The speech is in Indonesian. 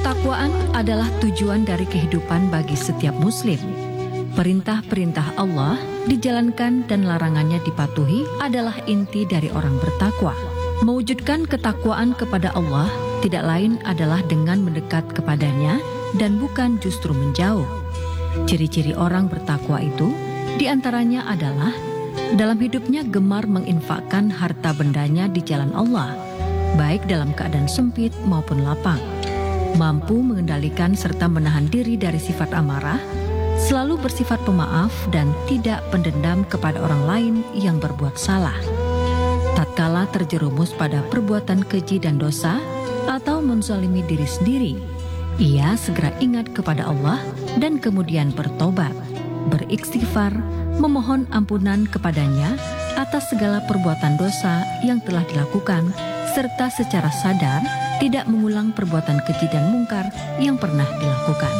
Ketakwaan adalah tujuan dari kehidupan bagi setiap muslim. Perintah-perintah Allah dijalankan dan larangannya dipatuhi adalah inti dari orang bertakwa. Mewujudkan ketakwaan kepada Allah tidak lain adalah dengan mendekat kepadanya dan bukan justru menjauh. Ciri-ciri orang bertakwa itu diantaranya adalah dalam hidupnya gemar menginfakkan harta bendanya di jalan Allah, baik dalam keadaan sempit maupun lapang. Mampu mengendalikan serta menahan diri dari sifat amarah, selalu bersifat pemaaf dan tidak pendendam kepada orang lain yang berbuat salah. Tatkala terjerumus pada perbuatan keji dan dosa atau menzalimi diri sendiri, ia segera ingat kepada Allah dan kemudian bertobat, beristighfar, memohon ampunan kepadanya atas segala perbuatan dosa yang telah dilakukan, serta secara sadar tidak mengulang perbuatan keji dan mungkar yang pernah dilakukan.